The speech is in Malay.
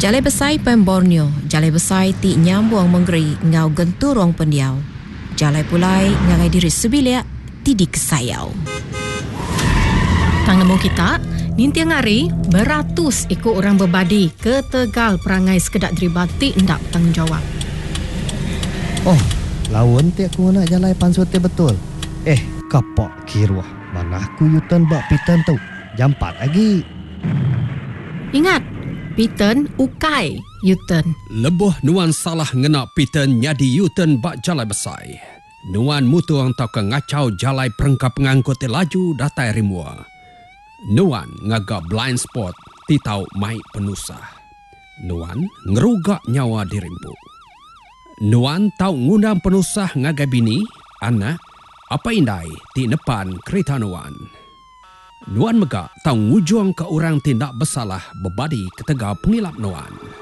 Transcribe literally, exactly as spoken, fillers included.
Jalai besai pen Borneo, jalai besai ti nyambung menggeri ngau genturong pendiau. Jalai pulai ngagai diri sebilia ti di kesayau. Tang nemu kita, nintiang hari beratus ikut orang berbadi ke Tegal perangai sekedak deribati ndak bertanggungjawab. Oh, lawan ti aku nak jalai pansuti betul. Eh, kapak kiruah. Mana aku yutan bak pitan tu. Jam empat lagi. Ingat, pitan ukai yutan. Lebuh nuan salah ngena pitan nyadi yutan bak jalai besai. Nuan mutu ang tau ke ngacau jalai perengkap pengangkut laju datai rimua. Nuan ngagak blind spot ti tau mai penusah. Nuan ngerugak nyawa dirimpu. Nuan tau ngundang penusah ngagai bini, anak, apa indai ti nepan kereta Nuan. Nuan megak tau ngujuang ke orang tindak bersalah berbadi ke Tegal pengilap Nuan.